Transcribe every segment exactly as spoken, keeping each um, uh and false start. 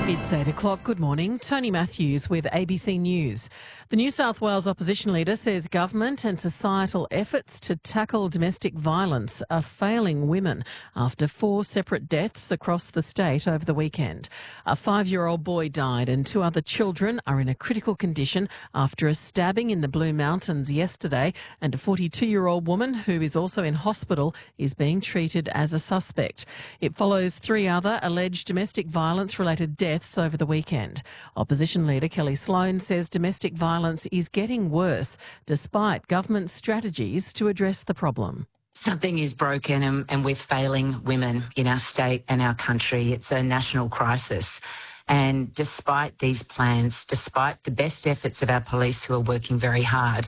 It's eight o'clock. Good morning. Tony Matthews with A B C News. The New South Wales opposition leader says government and societal efforts to tackle domestic violence are failing women after four separate deaths across the state over the weekend. A five-year-old boy died and two other children are in a critical condition after a stabbing in the Blue Mountains yesterday, and a forty-two-year-old woman who is also in hospital is being treated as a suspect. It follows three other alleged domestic violence-related deaths over the weekend. Opposition leader Kelly Sloan says domestic violence is getting worse despite government strategies to address the problem. Something is broken and, and we're failing women in our state and our country. It's a national crisis. And despite these plans, despite the best efforts of our police who are working very hard,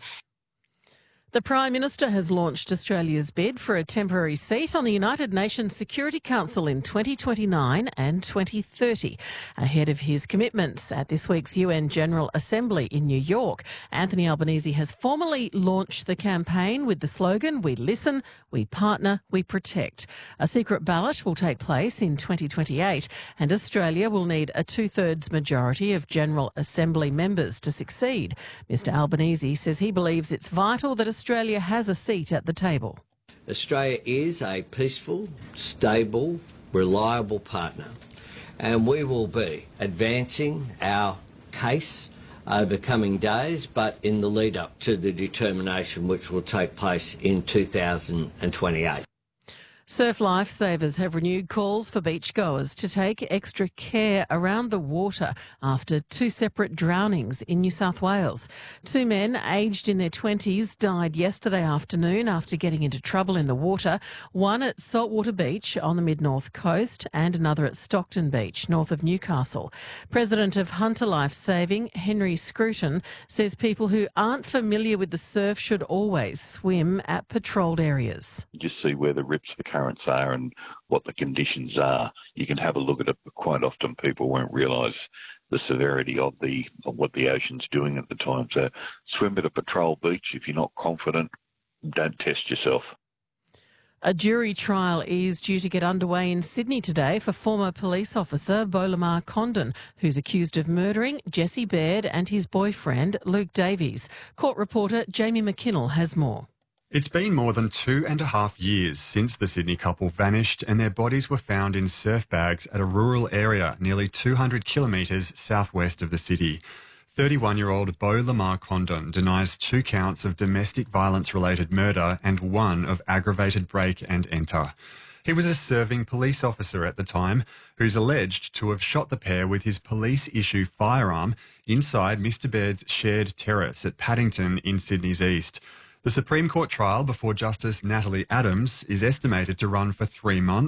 the Prime Minister has launched Australia's bid for a temporary seat on the United Nations Security Council in twenty twenty-nine and twenty thirty. Ahead of his commitments at this week's U N General Assembly in New York, Anthony Albanese has formally launched the campaign with the slogan, "We listen, we partner, we protect." A secret ballot will take place in twenty twenty-eight, and Australia will need a two-thirds majority of General Assembly members to succeed. Mister Albanese says he believes it's vital that Australia has a seat at the table. Australia is a peaceful, stable, reliable partner, and we will be advancing our case over coming days, but in the lead up to the determination which will take place in two thousand twenty-eight. Surf lifesavers have renewed calls for beachgoers to take extra care around the water after two separate drownings in New South Wales. Two men aged in their twenties died yesterday afternoon after getting into trouble in the water, one at Saltwater Beach on the mid-north coast and another at Stockton Beach, north of Newcastle. President of Hunter Life Saving, Henry Scruton, says people who aren't familiar with the surf should always swim at patrolled areas. You just see where the rips, the currents are and what the conditions are. You can have a look at it, but quite often people won't realise the severity of the of what the ocean's doing at the time. So swim at a patrol beach. If you're not confident, don't test yourself. A jury trial is due to get underway in Sydney today for former police officer Beau Lamar Condon, who's accused of murdering Jesse Baird and his boyfriend Luke Davies. Court reporter Jamie McKinnell has more. It's been more than two and a half years since the Sydney couple vanished and their bodies were found in surf bags at a rural area nearly two hundred kilometres southwest of the city. thirty-one-year-old Beau Lamar Condon denies two counts of domestic violence-related murder and one of aggravated break and enter. He was a serving police officer at the time who's alleged to have shot the pair with his police-issue firearm inside Mister Baird's shared terrace at Paddington in Sydney's east. The Supreme Court trial before Justice Natalie Adams is estimated to run for three months.